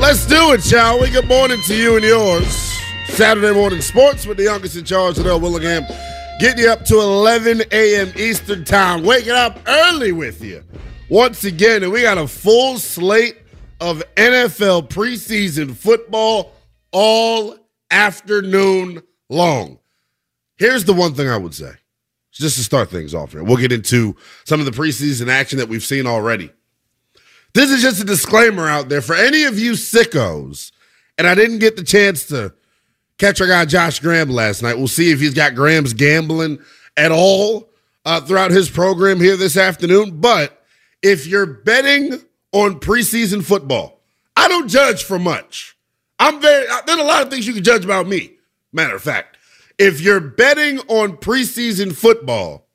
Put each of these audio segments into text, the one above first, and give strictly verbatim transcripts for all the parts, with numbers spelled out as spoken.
Let's do it, shall we? Good morning to you and yours. Saturday morning sports with the youngest in charge, Adele Willingham. Getting you up to eleven a.m. Eastern time. Waking up early with you once again. And we got a full slate of N F L preseason football all afternoon long. Here's the one thing I would say, just to start things off here. We'll get into some of the preseason action that we've seen already. This is just a disclaimer out there for any of you sickos, and I didn't get the chance to catch our guy Josh Graham last night. We'll see if he's got Graham's gambling at all uh, throughout his program here this afternoon. But if you're betting on preseason football, I don't judge for much. I'm very. There's a lot of things you can judge about me. Matter of fact, if you're betting on preseason football,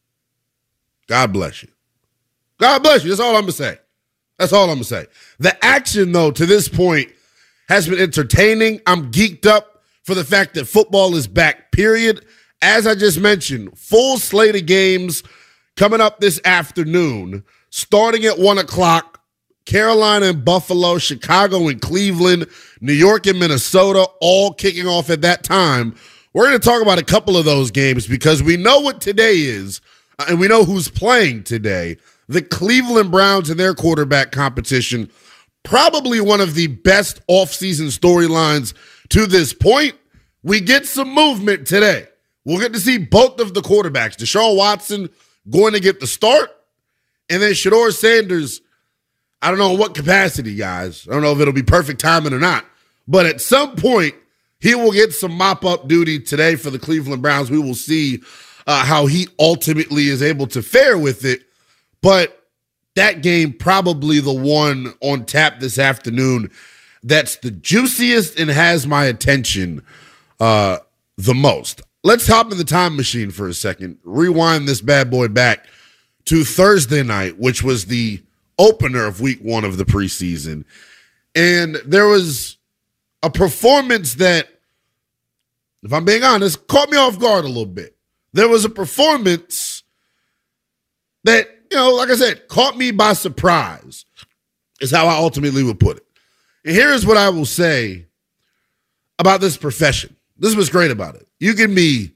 God bless you. God bless you. That's all I'm gonna say. That's all I'm gonna say. The action, though, to this point has been entertaining. I'm geeked up for the fact that football is back, period. As I just mentioned, full slate of games coming up this afternoon, starting at one o'clock. Carolina and Buffalo, Chicago and Cleveland, New York and Minnesota, all kicking off at that time. We're going to talk about a couple of those games because we know what today is, uh, and we know who's playing today. The Cleveland Browns and their quarterback competition, probably one of the best offseason storylines to this point. We get some movement today. We'll get to see both of the quarterbacks. Deshaun Watson going to get the start, and then Shedeur Sanders, I don't know in what capacity, guys. I don't know if it'll be perfect timing or not, but at some point, he will get some mop-up duty today for the Cleveland Browns. We will see uh, how he ultimately is able to fare with it. But that game, probably the one on tap this afternoon that's the juiciest and has my attention uh, the most. Let's hop in the time machine for a second. Rewind this bad boy back to Thursday night, which was the opener of week one of the preseason. And there was a performance that, if I'm being honest, caught me off guard a little bit. There was a performance that, you know, like I said, caught me by surprise, is how I ultimately would put it. And here's what I will say about this profession. This is what's great about it. You can be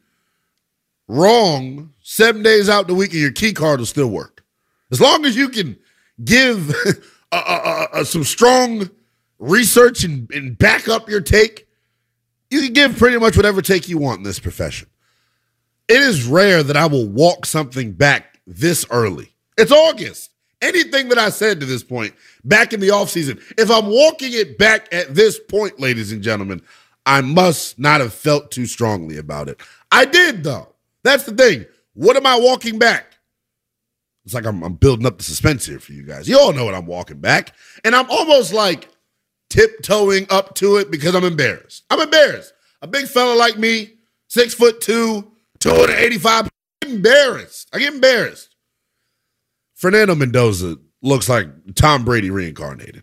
wrong seven days out the week and your key card will still work. As long as you can give uh, uh, uh, some strong research and, and back up your take, you can give pretty much whatever take you want in this profession. It is rare that I will walk something back this early. It's August. Anything that I said to this point back in the offseason, if I'm walking it back at this point, ladies and gentlemen, I must not have felt too strongly about it. I did, though. That's the thing. What am I walking back? It's like I'm, I'm building up the suspense here for you guys. You all know what I'm walking back. And I'm almost like tiptoeing up to it because I'm embarrassed. I'm embarrassed. A big fella like me, six foot two, two eighty-five, I get embarrassed. I get embarrassed. Fernando Mendoza looks like Tom Brady reincarnated.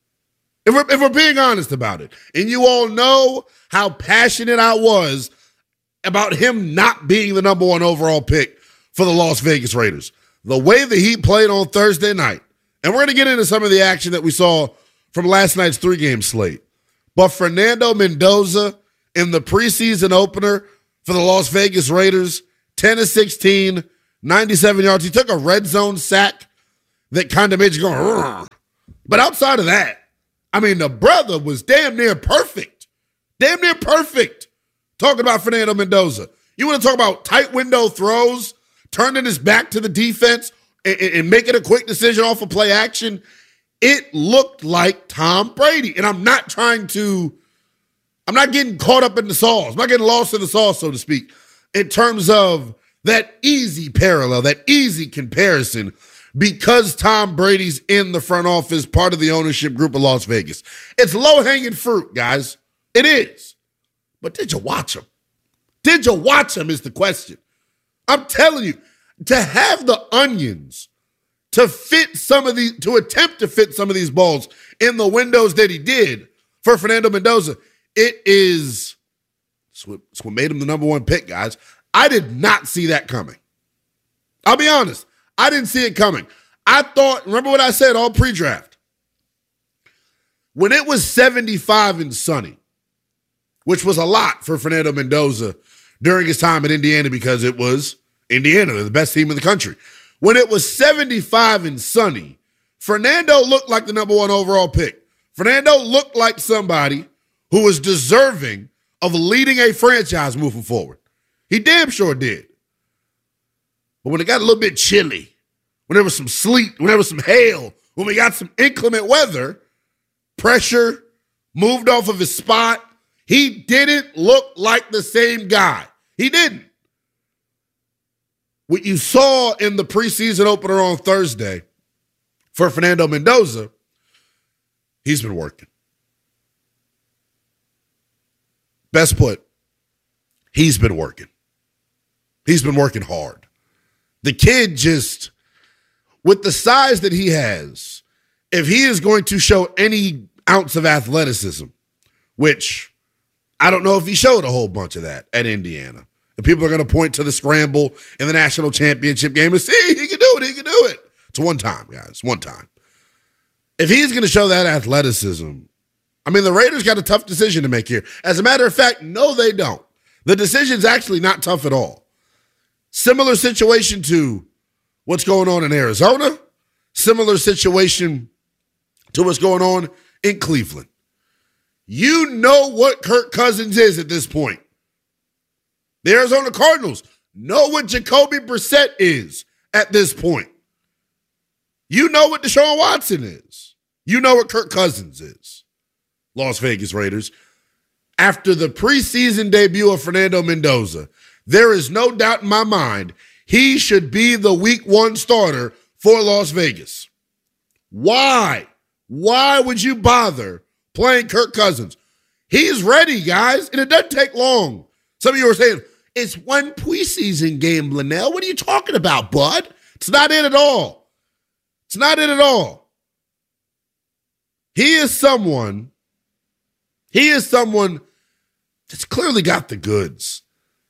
If we're, if we're being honest about it, and you all know how passionate I was about him not being the number one overall pick for the Las Vegas Raiders, the way that he played on Thursday night, and we're going to get into some of the action that we saw from last night's three-game slate, but Fernando Mendoza in the preseason opener for the Las Vegas Raiders, ten of sixteen, ninety-seven yards. He took a red zone sack that kind of made you go, Rrr. But outside of that, I mean, the brother was damn near perfect. Damn near perfect. Talking about Fernando Mendoza. You want to talk about tight window throws, turning his back to the defense and, and making a quick decision off of play action? It looked like Tom Brady. And I'm not trying to, I'm not getting caught up in the sauce. I'm not getting lost in the sauce, so to speak, in terms of that easy parallel, that easy comparison, because Tom Brady's in the front office, part of the ownership group of Las Vegas. It's low-hanging fruit, guys. It is. But did you watch him? Did you watch him is the question. I'm telling you, to have the onions to fit some of these, to attempt to fit some of these balls in the windows that he did for Fernando Mendoza, it is, it's what, it's what made him the number one pick, guys. I did not see that coming. I'll be honest. I didn't see it coming. I thought, remember what I said all pre-draft? When it was seventy-five and sunny, which was a lot for Fernando Mendoza during his time at Indiana because it was Indiana, the best team in the country. When it was seventy-five and sunny, Fernando looked like the number one overall pick. Fernando looked like somebody who was deserving of leading a franchise moving forward. He damn sure did. But when it got a little bit chilly, when there was some sleet, when there was some hail, when we got some inclement weather, pressure, moved off of his spot, he didn't look like the same guy. He didn't. What you saw in the preseason opener on Thursday for Fernando Mendoza, he's been working. Best put, he's been working. He's been working hard. The kid just, with the size that he has, if he is going to show any ounce of athleticism, which I don't know if he showed a whole bunch of that at Indiana, and people are going to point to the scramble in the national championship game and see, he can do it, he can do it. It's one time, guys, one time. If he's going to show that athleticism, I mean, the Raiders got a tough decision to make here. As a matter of fact, no, they don't. The decision's actually not tough at all. Similar situation to what's going on in Arizona. Similar situation to what's going on in Cleveland. You know what Kirk Cousins is at this point. The Arizona Cardinals know what Jacoby Brissett is at this point. You know what Deshaun Watson is. You know what Kirk Cousins is. Las Vegas Raiders. After the preseason debut of Fernando Mendoza, there is no doubt in my mind he should be the week one starter for Las Vegas. Why? Why would you bother playing Kirk Cousins? He's ready, guys, and it doesn't take long. Some of you are saying, it's one preseason game, Linnell. What are you talking about, bud? It's not it at all. It's not it at all. He is someone, he is someone that's clearly got the goods.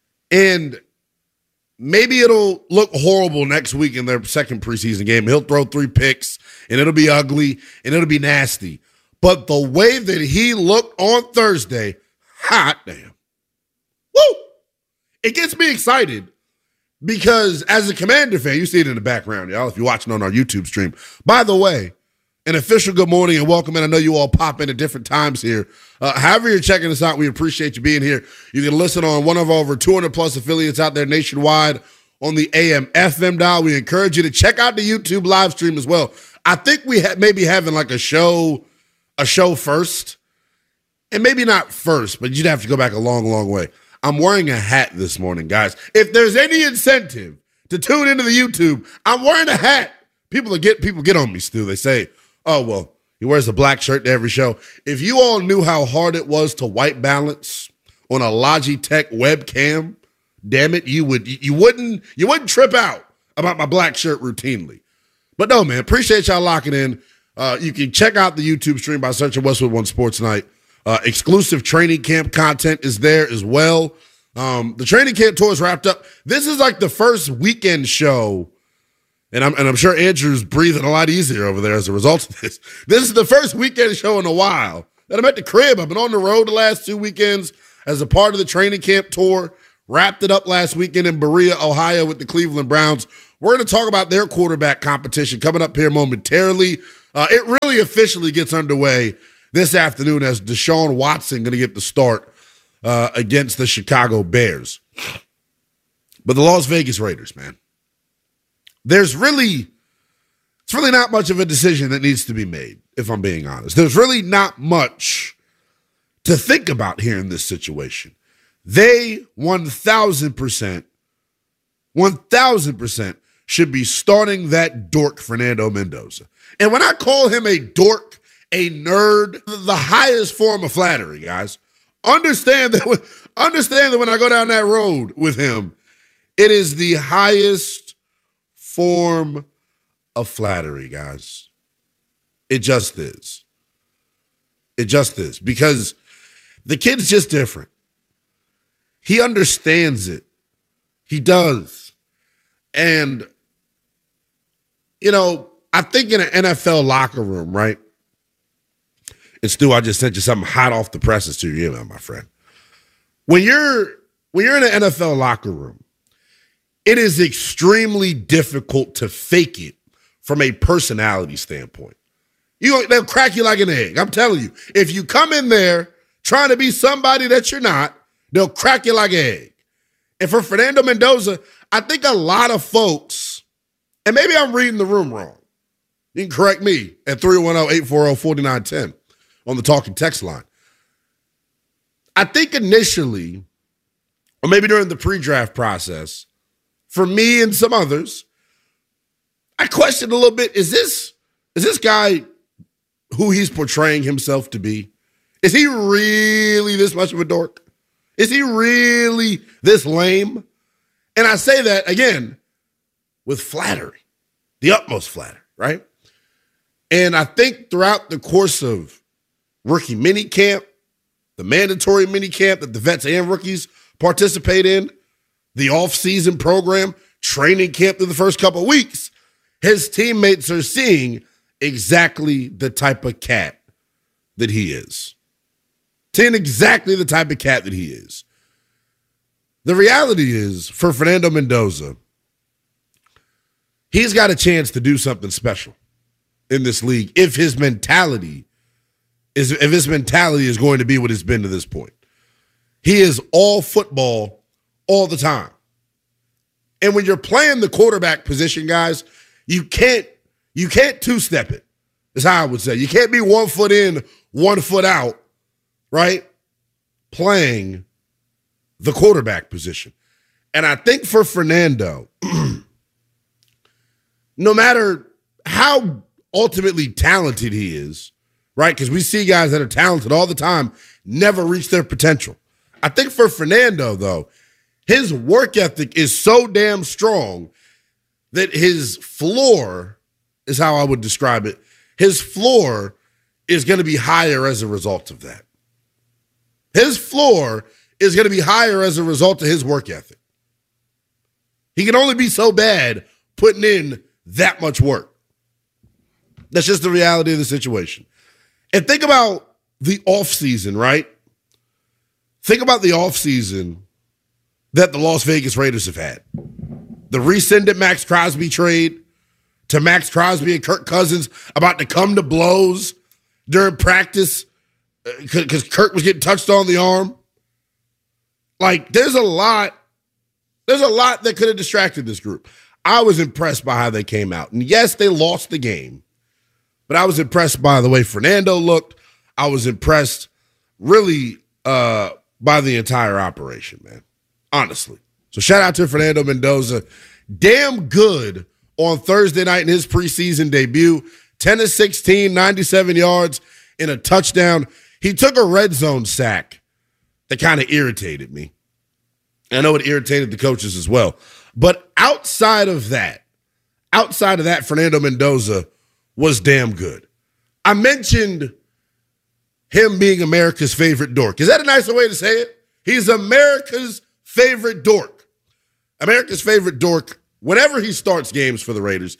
And maybe it'll look horrible next week in their second preseason game. He'll throw three picks, and it'll be ugly, and it'll be nasty. But the way that he looked on Thursday, hot damn. Woo! It gets me excited because as a Commander fan, you see it in the background, y'all, if you're watching on our YouTube stream. By the way, an official good morning and welcome, and I know you all pop in at different times here. Uh, however you're checking us out, we appreciate you being here. You can listen on one of our over two hundred plus affiliates out there nationwide on the A M F M dial. We encourage you to check out the YouTube live stream as well. I think we ha- may be having like a show, a show first, and maybe not first, but you'd have to go back a long, long way. I'm wearing a hat this morning, guys. If there's any incentive to tune into the YouTube, I'm wearing a hat. People get people get on me, Stu. They say, oh, well, he wears a black shirt to every show. If you all knew how hard it was to white balance on a Logitech webcam, damn it, you would you wouldn't you wouldn't trip out about my black shirt routinely. But no, man, appreciate y'all locking in. Uh, you can check out the YouTube stream by searching Westwood One Sports Night. Uh, exclusive training camp content is there as well. Um, the training camp tour is wrapped up. This is like the first weekend show. And I'm and I'm sure Andrew's breathing a lot easier over there as a result of this. This is the first weekend show in a while that I'm at the crib. I've been on the road the last two weekends as a part of the training camp tour. Wrapped it up last weekend in Berea, Ohio with the Cleveland Browns. We're going to talk about their quarterback competition coming up here momentarily. Uh, it really officially gets underway this afternoon as Deshaun Watson going to get the start uh, against the Chicago Bears. But the Las Vegas Raiders, man. There's really, it's really not much of a decision that needs to be made, if I'm being honest. There's really not much to think about here in this situation. They one thousand percent, one thousand percent should be starting that dork Fernando Mendoza. And when I call him a dork, a nerd, the highest form of flattery, guys, understand that when, understand that when I go down that road with him, it is the highest form of flattery, guys. It just is. It just is. Because the kid's just different. He understands it. He does. And, you know, I think in an N F L locker room, right, And Stu, I just sent you something hot off the presses to your email, my friend. When you're when you're in an N F L locker room, it is extremely difficult to fake it from a personality standpoint. You they'll crack you like an egg. I'm telling you. If you come in there trying to be somebody that you're not, they'll crack you like an egg. And for Fernando Mendoza, I think a lot of folks, and maybe I'm reading the room wrong. You can correct me at three one zero, eight four zero, four nine one zero on the talking text line. I think initially, or maybe during the pre-draft process, for me and some others, I questioned a little bit, is this, is this guy who he's portraying himself to be? Is he really this much of a dork? Is he really this lame? And I say that, again, with flattery, the utmost flattery, right? And I think throughout the course of rookie minicamp, the mandatory minicamp that the vets and rookies participate in, the off-season program, training camp through the first couple of weeks, his teammates are seeing exactly the type of cat that he is. Seeing exactly the type of cat that he is. The reality is, for Fernando Mendoza, he's got a chance to do something special in this league if his mentality is if his mentality is going to be what it's been to this point. He is all football all the time. And when you're playing the quarterback position, guys, you can't you can't two-step it. That's how I would say. You can't be one foot in, one foot out, right? Playing the quarterback position. And I think for Fernando, no matter how ultimately talented he is, right? Because we see guys that are talented all the time never reach their potential. I think for Fernando, though, his work ethic is so damn strong that his floor is how I would describe it. His floor is going to be higher as a result of that. His floor is going to be higher as a result of his work ethic. He can only be so bad putting in that much work. That's just the reality of the situation. And think about the offseason, right? Think about the offseason that the Las Vegas Raiders have had. The rescinded Max Crosby trade to Max Crosby and Kirk Cousins about to come to blows during practice because Kirk was getting touched on the arm. Like, there's a lot, there's a lot that could have distracted this group. I was impressed by how they came out. And yes, they lost the game, but I was impressed by the way Fernando looked. I was impressed really uh, by the entire operation, man. Honestly. So shout out to Fernando Mendoza. Damn good on Thursday night in his preseason debut. ten of sixteen, ninety-seven yards and a touchdown. He took a red zone sack that kind of irritated me. I know it irritated the coaches as well. But outside of that, outside of that, Fernando Mendoza was damn good. I mentioned him being America's favorite dork. Is that a nicer way to say it? He's America's favorite dork. America's favorite dork whenever he starts games for the Raiders.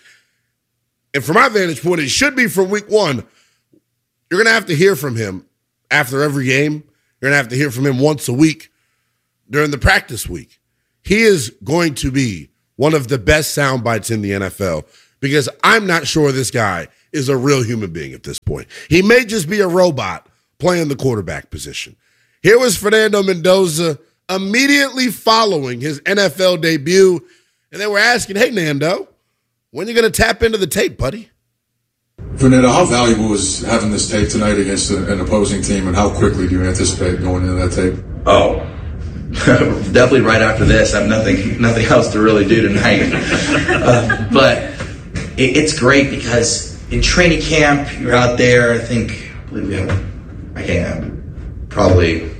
And from my vantage point, it should be from week one. You're going to have to hear from him after every game. You're going to have to hear from him once a week during the practice week. He is going to be one of the best sound bites in the N F L because I'm not sure this guy is a real human being at this point. He may just be a robot playing the quarterback position. Here was Fernando Mendoza immediately following his N F L debut, and they were asking, hey, Nando, when are you going to tap into the tape, buddy? Fernando, how valuable is having this tape tonight against an opposing team, and how quickly do you anticipate going into that tape? Oh, definitely right after this. I have nothing, nothing else to really do tonight. uh, but it, it's great because in training camp, you're out there. I think, I believe we have, I can't, probably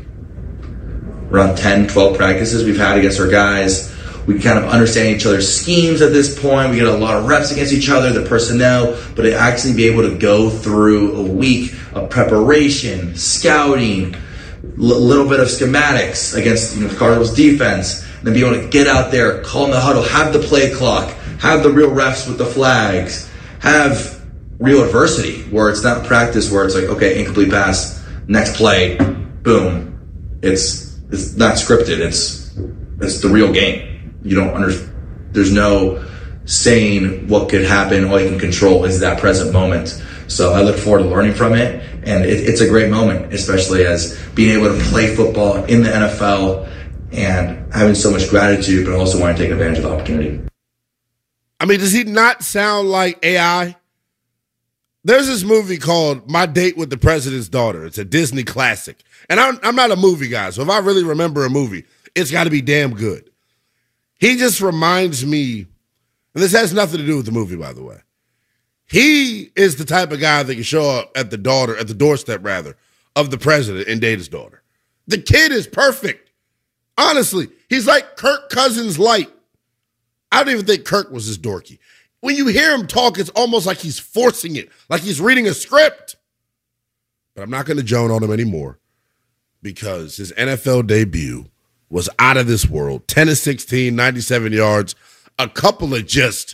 around ten, twelve practices we've had against our guys. We kind of understand each other's schemes at this point. We get a lot of reps against each other, the personnel, but to actually be able to go through a week of preparation, scouting, a l- little bit of schematics against you know, the Cardinals defense, and then be able to get out there, call in the huddle, have the play clock, have the real refs with the flags, have real adversity, where it's not practice, where it's like, okay, incomplete pass, next play, boom. It's it's not scripted. It's it's the real game. You don't under, there's no saying what could happen. All you can control is that present moment. So I look forward to learning from it, and it, it's a great moment, especially as being able to play football in the N F L and having so much gratitude, but also wanting to take advantage of the opportunity. I mean, does he not sound like A I? There's this movie called My Date with the President's Daughter. It's a Disney classic. And I'm, I'm not a movie guy, so if I really remember a movie, it's got to be damn good. He just reminds me, and this has nothing to do with the movie, by the way. He is the type of guy that can show up at the daughter, at the doorstep, rather, of the president and date his daughter. The kid is perfect. Honestly, he's like Kirk Cousins light. I don't even think Kirk was as dorky. When you hear him talk, it's almost like he's forcing it, like he's reading a script. But I'm not going to joan on him anymore because his N F L debut was out of this world. ten of sixteen, ninety-seven yards, a couple of just,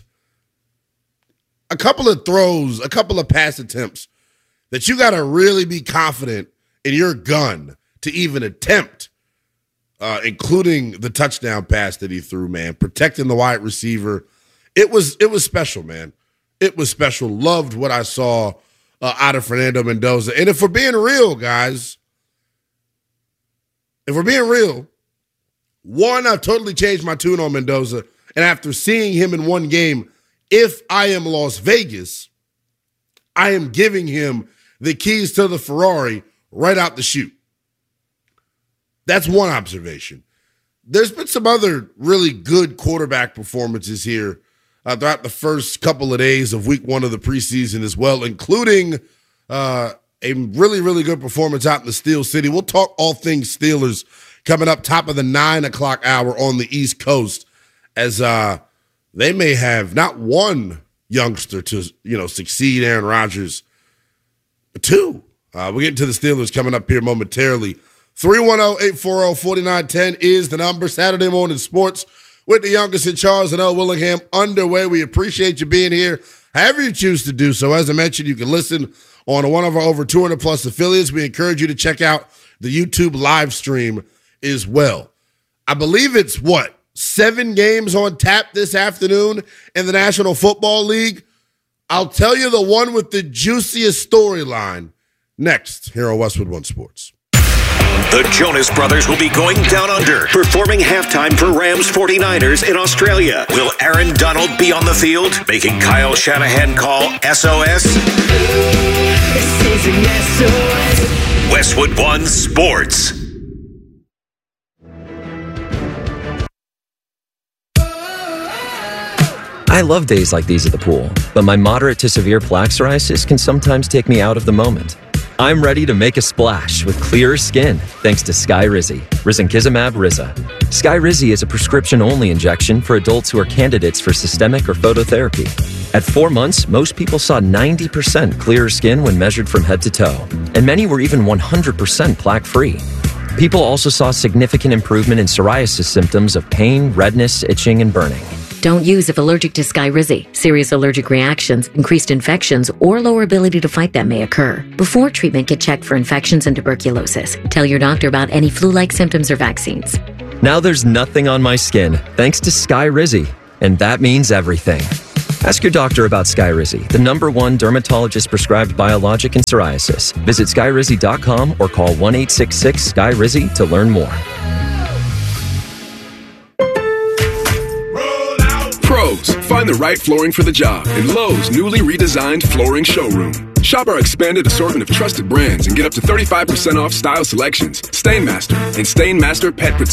a couple of throws, a couple of pass attempts that you got to really be confident in your gun to even attempt, uh, including the touchdown pass that he threw, man, protecting the wide receiver. It was it was special, man. It was special. Loved what I saw uh, out of Fernando Mendoza. And if we're being real, guys, if we're being real, one, I've totally changed my tune on Mendoza. And after seeing him in one game, if I am Las Vegas, I am giving him the keys to the Ferrari right out the chute. That's one observation. There's been some other really good quarterback performances here Uh, throughout the first couple of days of week one of the preseason as well, including uh, a really, really good performance out in the Steel City. We'll talk all things Steelers coming up top of the nine o'clock hour on the East Coast as uh, they may have not one youngster to, you know, succeed Aaron Rodgers, but two. Uh, we'll get to the Steelers coming up here momentarily. three one zero, eight four zero, four nine one zero is the number. Saturday Morning Sports with the youngest in Charles and L. Willingham underway. We appreciate you being here. However you choose to do so. As I mentioned, you can listen on one of our over two hundred plus affiliates. We encourage you to check out the YouTube live stream as well. I believe it's, what, seven games on tap this afternoon in the National Football League? I'll tell you the one with the juiciest storyline next here on Westwood One Sports. The Jonas Brothers will be going down under, performing halftime for Rams forty-niners in Australia. Will Aaron Donald be on the field, making Kyle Shanahan call S O S? This is an S O S. Westwood One Sports. I love days like these at the pool, but my moderate to severe plaque psoriasis can sometimes take me out of the moment. I'm ready to make a splash with clearer skin thanks to Skyrizi, risankizumab Riza. Skyrizi is a prescription-only injection for adults who are candidates for systemic or phototherapy. At four months, most people saw ninety percent clearer skin when measured from head to toe, and many were even one hundred percent plaque-free. People also saw significant improvement in psoriasis symptoms of pain, redness, itching, and burning. Don't use if allergic to Skyrizi. Serious allergic reactions, increased infections, or lower ability to fight them may occur. Before treatment, get checked for infections and tuberculosis. Tell your doctor about any flu-like symptoms or vaccines. Now there's nothing on my skin thanks to Skyrizi, and that means everything. Ask your doctor about Skyrizi, the number one dermatologist-prescribed biologic in psoriasis. Visit skyrizi dot com or call one eight six six, S K Y R I Z I to learn more. Pros, find the right flooring for the job in Lowe's newly redesigned flooring showroom. Shop our expanded assortment of trusted brands and get up to thirty-five percent off style selections, Stainmaster, and Stainmaster Pet Protection.